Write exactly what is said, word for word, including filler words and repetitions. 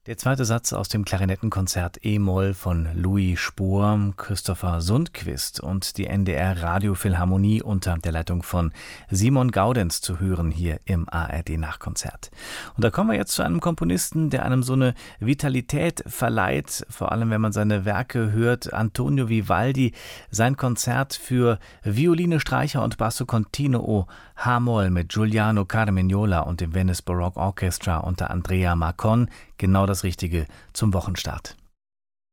Der zweite Satz aus dem Klarinettenkonzert E-Moll von Louis Spohr, Christopher Sundquist und die N D R Radiophilharmonie unter der Leitung von Simon Gaudenz zu hören hier im A R D-Nachkonzert. Und da kommen wir jetzt zu einem Komponisten, der einem so eine Vitalität verleiht, vor allem wenn man seine Werke hört. Antonio Vivaldi, sein Konzert für Violine, Streicher und Basso Continuo H-Moll mit Giuliano Carmignola und dem Venice Baroque Orchestra unter Andrea Marcon. Genau das Richtige zum Wochenstart.